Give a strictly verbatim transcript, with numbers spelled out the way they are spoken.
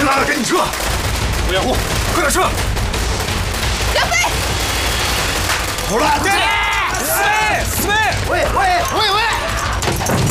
拉了，赶紧撤！吴彦虎，快点撤！ 梁飞， 好了，对， 四妹，四妹， 喂喂喂喂！